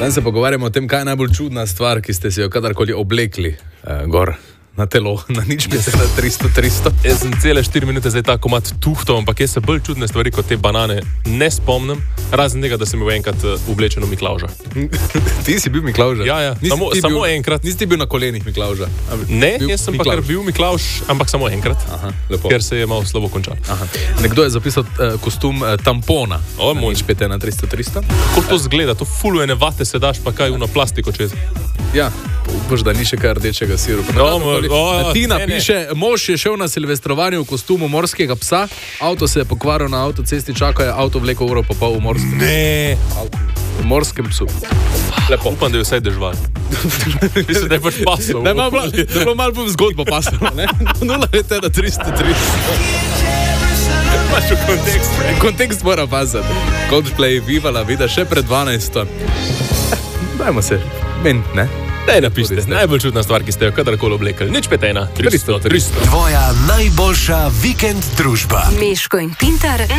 Danes se pogovarjamo o tem, kaj je najbolj čudna stvar, ki ste si jo kadarkoli oblekli gor na telo, na nič bi se na 300. Jaz sem cele 4 minute zdaj tako mat tuhto, ampak jaz se bolj čudne stvari kot te banane ne spomnim, razen tega, da sem bil enkrat oblečen v Miklavža. Ti si bil Miklavža? Ja. Samo enkrat. Nisi ti bil na kolenih Miklavža? Ne, jaz sem pa kar bil Miklavž, ampak samo enkrat. Aha, lepo. Ker se je malo slabo končal. Aha. Nekdo je zapisal kostum tampona. O, moj. Nič 5 na 300. Kako to zgleda? To fulujene vate se daš, pa kaj v plastiko čez. Ja, upaš, da ni še kaj rdečega sirupa. Tina piše, mož je šel na silvestrovanju v kostumu morskega psa, avto se je pokvaril na avtocesti, čakal je avto vleko uro pa pol v morskem. Ne. V morskem psu. Lepo. Upam, da je vsaj dežval. Mislim, da je pač pasal. Da je bilo malo bolj zgodbo pasalo, ne? 0 leta na 330. Pač v kontekst. Kontekst mora pasati. Coldplay, Viva la vida, še pred 12. Dajmo se, ment, ne? Daj napište, najbolj čudna stvar, ki ste jo kadarkoli oblekli. Nič 5 na 300. Tvoja najboljša vikend družba. Meško in Pintar.